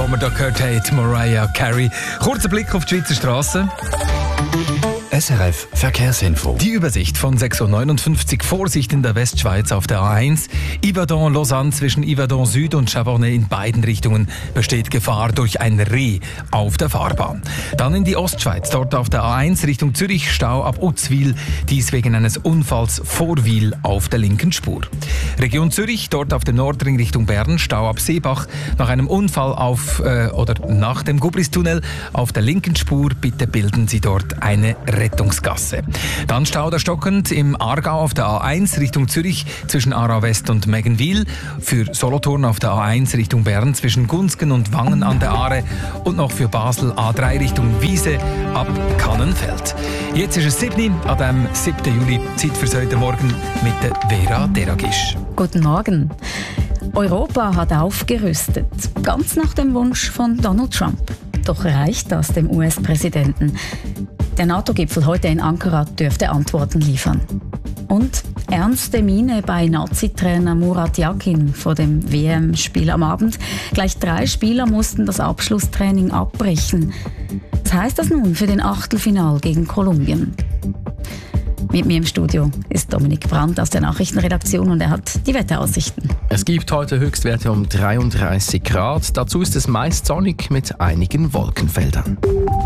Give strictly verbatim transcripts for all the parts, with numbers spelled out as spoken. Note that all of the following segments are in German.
die wir hier gehört haben, Mariah Carey. Kurzer Blick auf die Schweizer Strassen. S R F Verkehrsinfo. Die Übersicht von sechs Uhr neunundfünfzig. Vorsicht in der Westschweiz auf der A eins. Yverdon-Lausanne zwischen Yverdon Süd und Chavornay in beiden Richtungen besteht Gefahr durch ein Reh auf der Fahrbahn. Dann in die Ostschweiz. Dort auf der A eins Richtung Zürich Stau ab Utzwil. Dies wegen eines Unfalls vor Wil auf der linken Spur. Region Zürich. Dort auf dem Nordring Richtung Bern. Stau ab Seebach. Nach einem Unfall auf äh, oder nach dem Gubristunnel auf der linken Spur. Bitte bilden Sie dort eine Rettungsgasse. Dann Stau stockend im Aargau auf der A eins Richtung Zürich zwischen Aarau West und Meggenwil. Für Solothurn auf der A eins Richtung Bern zwischen Gunsgen und Wangen an der Aare. Und noch für Basel A drei Richtung Wiese ab Kannenfeld. Jetzt ist es sieben an dem siebten Juli. Zeit für heute Morgen mit der Vera Deragisch. Guten Morgen. Europa hat aufgerüstet, ganz nach dem Wunsch von Donald Trump. Doch reicht das dem U S-Präsidenten? Der NATO-Gipfel heute in Ankara dürfte Antworten liefern. Und ernste Miene bei Nazi-Trainer Murat Yakin vor dem W M-Spiel am Abend. Gleich drei Spieler mussten das Abschlusstraining abbrechen. Was heißt das nun für den Achtelfinal gegen Kolumbien? Mit mir im Studio ist Dominik Brandt aus der Nachrichtenredaktion und er hat die Wetteraussichten. Es gibt heute Höchstwerte um dreiunddreißig Grad. Dazu ist es meist sonnig mit einigen Wolkenfeldern.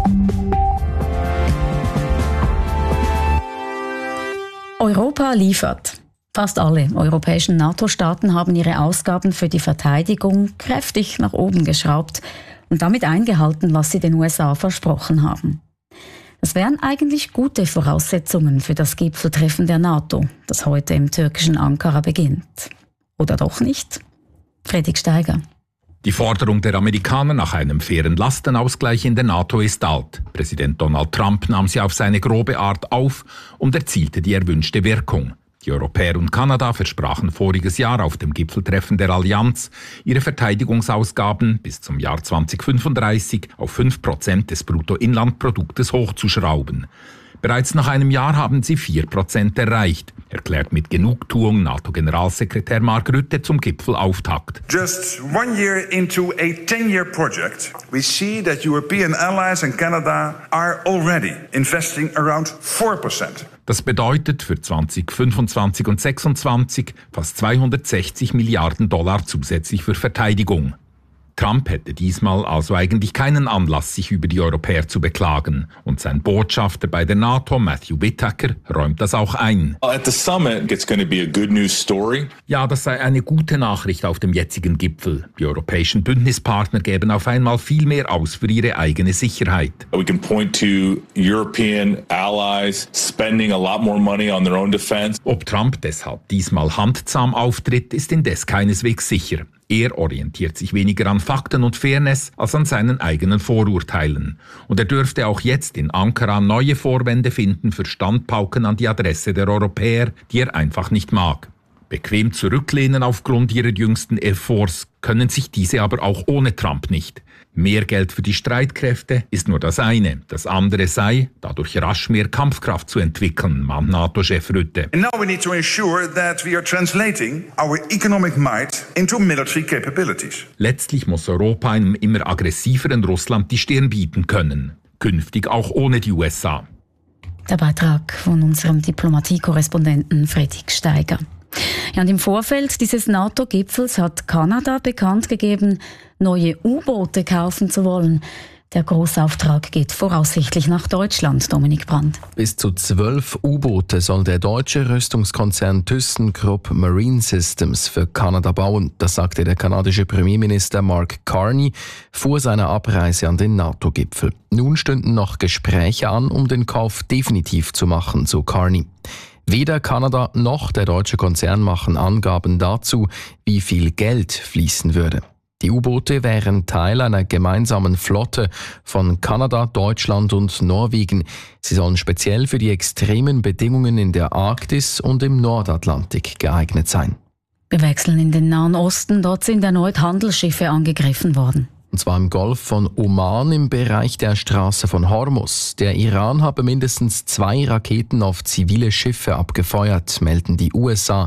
Europa liefert. Fast alle europäischen NATO-Staaten haben ihre Ausgaben für die Verteidigung kräftig nach oben geschraubt und damit eingehalten, was sie den U S A versprochen haben. Das wären eigentlich gute Voraussetzungen für das Gipfeltreffen der NATO, das heute im türkischen Ankara beginnt. Oder doch nicht? Fredrik Steiger. Die Forderung der Amerikaner nach einem fairen Lastenausgleich in der NATO ist alt. Präsident Donald Trump nahm sie auf seine grobe Art auf und erzielte die erwünschte Wirkung. Die Europäer und Kanada versprachen voriges Jahr auf dem Gipfeltreffen der Allianz, ihre Verteidigungsausgaben bis zum Jahr zweitausendfünfunddreißig auf fünf Prozent des Bruttoinlandproduktes hochzuschrauben. Bereits nach einem Jahr haben sie vier Prozent erreicht, erklärt mit Genugtuung NATO-Generalsekretär Mark Rutte zum Gipfelauftakt. Just one year into a ten-year project, we see that European allies and Canada are already investing around four percent. Das bedeutet für zweitausendfünfundzwanzig und zweitausendsechsundzwanzig fast zweihundertsechzig Milliarden Dollar zusätzlich für Verteidigung. Trump hätte diesmal also eigentlich keinen Anlass, sich über die Europäer zu beklagen. Und sein Botschafter bei der NATO, Matthew Whitaker, räumt das auch ein. At the summit, it's going to be a good news story. Ja, das sei eine gute Nachricht auf dem jetzigen Gipfel. Die europäischen Bündnispartner geben auf einmal viel mehr aus für ihre eigene Sicherheit. We can point to European allies spending a lot more money on their own defense. Ob Trump deshalb diesmal handzahm auftritt, ist indes keineswegs sicher. Er orientiert sich weniger an Fakten und Fairness als an seinen eigenen Vorurteilen. Und er dürfte auch jetzt in Ankara neue Vorwände finden für Standpauken an die Adresse der Europäer, die er einfach nicht mag. Bequem zurücklehnen aufgrund ihrer jüngsten Efforts können sich diese aber auch ohne Trump nicht. Mehr Geld für die Streitkräfte ist nur das eine. Das andere sei, dadurch rasch mehr Kampfkraft zu entwickeln, mahnt NATO-Chef Rutte. And now we need to ensure that we are translating our economic might into military capabilities. Letztlich muss Europa einem immer aggressiveren Russland die Stirn bieten können. Künftig auch ohne die U S A. Der Beitrag von unserem Diplomatie-Korrespondenten Fredrik Steiger. Ja, und im Vorfeld dieses NATO-Gipfels hat Kanada bekannt gegeben, neue U-Boote kaufen zu wollen. Der Großauftrag geht voraussichtlich nach Deutschland, Dominik Brandt. Bis zu zwölf U-Boote soll der deutsche Rüstungskonzern ThyssenKrupp Marine Systems für Kanada bauen. Das sagte der kanadische Premierminister Mark Carney vor seiner Abreise an den NATO-Gipfel. Nun stünden noch Gespräche an, um den Kauf definitiv zu machen, so Carney. Weder Kanada noch der deutsche Konzern machen Angaben dazu, wie viel Geld fließen würde. Die U-Boote wären Teil einer gemeinsamen Flotte von Kanada, Deutschland und Norwegen. Sie sollen speziell für die extremen Bedingungen in der Arktis und im Nordatlantik geeignet sein. Wir wechseln in den Nahen Osten. Dort sind erneut Handelsschiffe angegriffen worden. Und zwar im Golf von Oman im Bereich der Straße von Hormuz. Der Iran habe mindestens zwei Raketen auf zivile Schiffe abgefeuert, melden die U S A.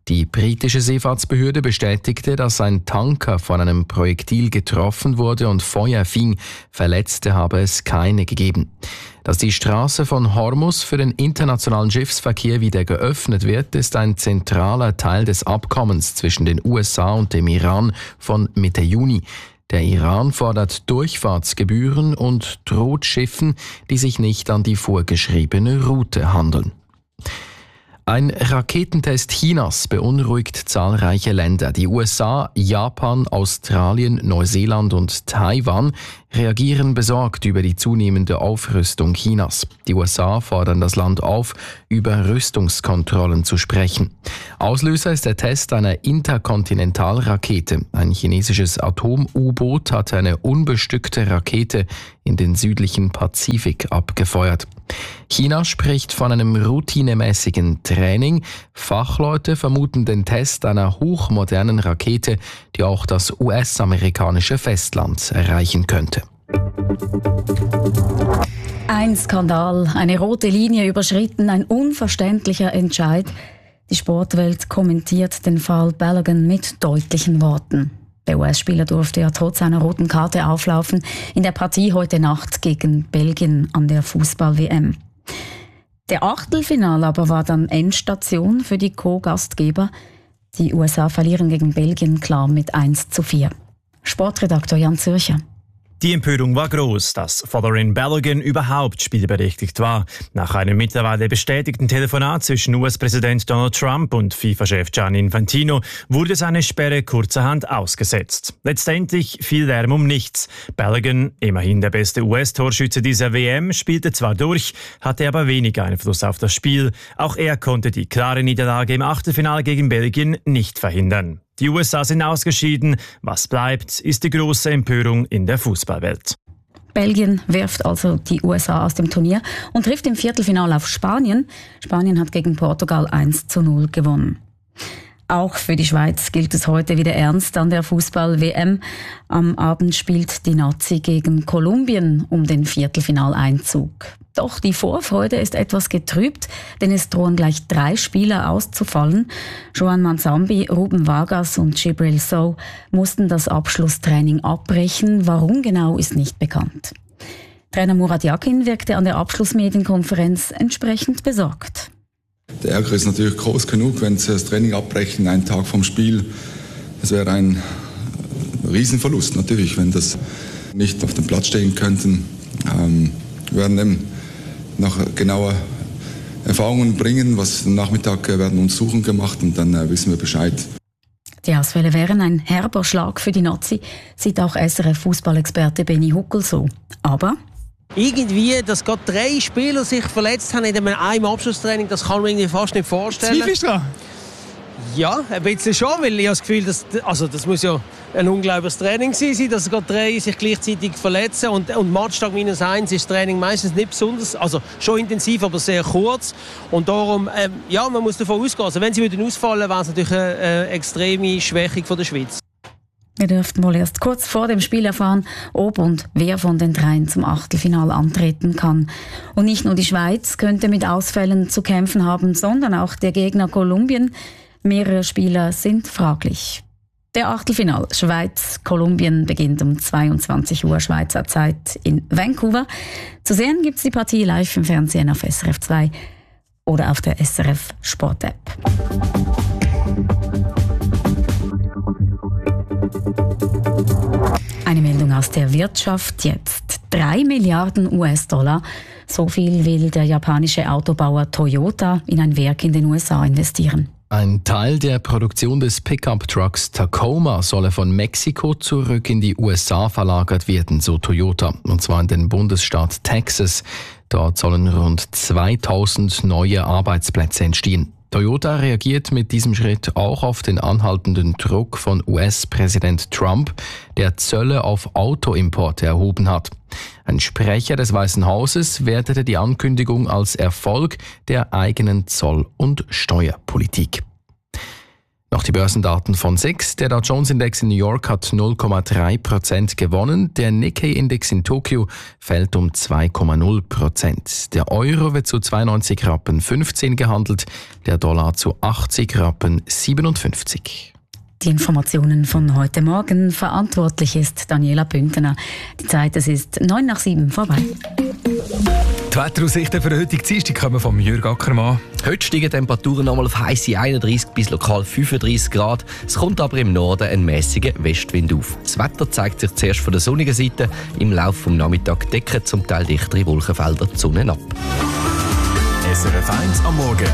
Die britische Seefahrtsbehörde bestätigte, dass ein Tanker von einem Projektil getroffen wurde und Feuer fing. Verletzte habe es keine gegeben. Dass die Straße von Hormuz für den internationalen Schiffsverkehr wieder geöffnet wird, ist ein zentraler Teil des Abkommens zwischen den U S A und dem Iran von Mitte Juni. Der Iran fordert Durchfahrtsgebühren und droht Schiffen, die sich nicht an die vorgeschriebene Route handeln. Ein Raketentest Chinas beunruhigt zahlreiche Länder. Die U S A, Japan, Australien, Neuseeland und Taiwan reagieren besorgt über die zunehmende Aufrüstung Chinas. Die U S A fordern das Land auf, über Rüstungskontrollen zu sprechen. Auslöser ist der Test einer Interkontinentalrakete. Ein chinesisches Atom-U-Boot hatte eine unbestückte Rakete in den südlichen Pazifik abgefeuert. China spricht von einem routinemäßigen Training. Fachleute vermuten den Test einer hochmodernen Rakete, die auch das U S-amerikanische Festland erreichen könnte. Ein Skandal, eine rote Linie überschritten, ein unverständlicher Entscheid. Die Sportwelt kommentiert den Fall Balogun mit deutlichen Worten. Der U S-Spieler durfte ja trotz einer roten Karte auflaufen in der Partie heute Nacht gegen Belgien an der Fußball-W M. Der Achtelfinal aber war dann Endstation für die Co-Gastgeber. Die U S A verlieren gegen Belgien klar mit eins zu vier. Sportredaktor Jan Zürcher. Die Empörung war groß, dass Folarin Balogun überhaupt spielberechtigt war. Nach einem mittlerweile bestätigten Telefonat zwischen U S-Präsident Donald Trump und FIFA-Chef Gianni Infantino wurde seine Sperre kurzerhand ausgesetzt. Letztendlich fiel Lärm um nichts. Balogun, immerhin der beste U S-Torschütze dieser W M, spielte zwar durch, hatte aber wenig Einfluss auf das Spiel. Auch er konnte die klare Niederlage im Achtelfinale gegen Belgien nicht verhindern. Die U S A sind ausgeschieden. Was bleibt, ist die große Empörung in der Fußballwelt. Belgien wirft also die U S A aus dem Turnier und trifft im Viertelfinale auf Spanien. Spanien hat gegen Portugal eins zu null gewonnen. Auch für die Schweiz gilt es heute wieder ernst an der Fußball-W M. Am Abend spielt die Nazi gegen Kolumbien um den Viertelfinaleinzug. Doch die Vorfreude ist etwas getrübt, denn es drohen gleich drei Spieler auszufallen. Joan Manzambi, Ruben Vargas und Djibril Sow mussten das Abschlusstraining abbrechen. Warum genau, ist nicht bekannt. Trainer Murat Yakin wirkte an der Abschlussmedienkonferenz entsprechend besorgt. Der Ärger ist natürlich groß genug, wenn sie das Training abbrechen, einen Tag vom Spiel. Das wäre ein Riesenverlust natürlich, wenn das nicht auf dem Platz stehen könnten. Ähm, wir werden eben nach genauer Erfahrungen bringen, was am Nachmittag werden uns Suchen gemacht und dann äh, wissen wir Bescheid. Die Ausfälle wären ein herber Schlag für die Nazi, sieht auch S R F-Fußballexperte Benny Huckel so. Aber irgendwie, dass gerade drei Spieler sich verletzt haben in einem Abschlusstraining, das kann man irgendwie fast nicht vorstellen. Zweifelst du dran? Ja, ein bisschen schon, weil ich habe das Gefühl, dass, also das muss ja ein unglaubliches Training sein, dass gerade drei sich gleichzeitig verletzen. Und, und Matchtag minus eins ist das Training meistens nicht besonders, also schon intensiv, aber sehr kurz. Und darum, ähm, ja, man muss davon ausgehen. Also wenn sie würden ausfallen, wäre es natürlich eine, eine extreme Schwächung von der Schweiz. Wir dürften wohl erst kurz vor dem Spiel erfahren, ob und wer von den dreien zum Achtelfinale antreten kann. Und nicht nur die Schweiz könnte mit Ausfällen zu kämpfen haben, sondern auch der Gegner Kolumbien. Mehrere Spieler sind fraglich. Der Achtelfinal Schweiz-Kolumbien beginnt um zweiundzwanzig Uhr Schweizer Zeit in Vancouver. Zu sehen gibt es die Partie live im Fernsehen auf S R F zwei oder auf der S R F Sport App. Eine Meldung aus der Wirtschaft jetzt. Drei Milliarden U S-Dollar. So viel will der japanische Autobauer Toyota in ein Werk in den U S A investieren. Ein Teil der Produktion des Pickup-Trucks Tacoma solle von Mexiko zurück in die U S A verlagert werden, so Toyota, und zwar in den Bundesstaat Texas. Dort sollen rund zweitausend neue Arbeitsplätze entstehen. Toyota reagiert mit diesem Schritt auch auf den anhaltenden Druck von U S-Präsident Trump, der Zölle auf Autoimporte erhoben hat. Ein Sprecher des Weißen Hauses wertete die Ankündigung als Erfolg der eigenen Zoll- und Steuerpolitik. Nach den Börsendaten von S I X, der Dow Jones Index in New York hat null Komma drei Prozent gewonnen, der Nikkei Index in Tokio fällt um zwei Komma null Prozent. Der Euro wird zu zweiundneunzig Rappen fünfzehn gehandelt, der Dollar zu achtzig Rappen siebenundfünfzig. Die Informationen von heute Morgen. Verantwortlich ist Daniela Bündner. Die Zeit, es ist neun nach sieben vorbei. Die Wetteraussichten für heute Dienstag kommen von Jürg Ackermann. Heute steigen die Temperaturen nochmal auf heisse einunddreißig bis lokal fünfunddreißig Grad. Es kommt aber im Norden ein mäßiger Westwind auf. Das Wetter zeigt sich zuerst von der sonnigen Seite. Im Laufe des Nachmittags decken zum Teil dichtere Wolkenfelder die Sonne ab. S R F eins am Morgen.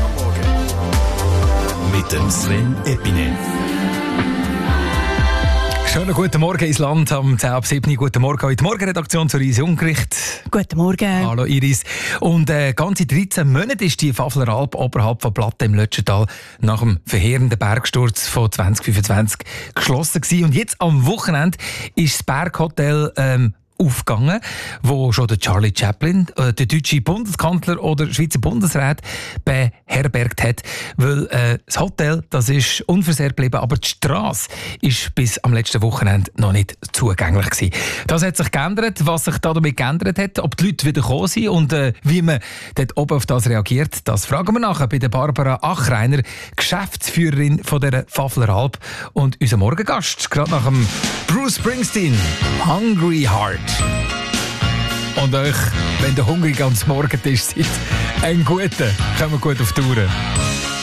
Mit dem Sven Epine. Schönen guten Morgen ins Land am zehn ab sieben. Guten Morgen in die Morgenredaktion zur Iris Jungericht. Guten Morgen. Hallo Iris. Und äh, ganze dreizehn Monate ist die Pfafler Alp oberhalb von Platte im Lötschental nach dem verheerenden Bergsturz von zwanzig fünfundzwanzig geschlossen gewesen. Und jetzt am Wochenende ist das Berghotel ähm, aufgegangen, wo schon der Charlie Chaplin, äh, der deutsche Bundeskanzler oder Schweizer Bundesrat beherbergt hat, weil äh, das Hotel, das ist unversehrt geblieben, aber die Strasse ist bis am letzten Wochenende noch nicht zugänglich gewesen. Das hat sich geändert. Was sich damit geändert hat, ob die Leute wieder gekommen sind und äh, wie man dort oben auf das reagiert, das fragen wir nachher bei der Barbara Achreiner, Geschäftsführerin von der Pfafler Alp und unser Morgengast, gerade nach dem Bruce Springsteen, Hungry Heart. Und euch, wenn der hungrig ans Morgentisch seid, einen guten, kommen wir gut auf die Tour.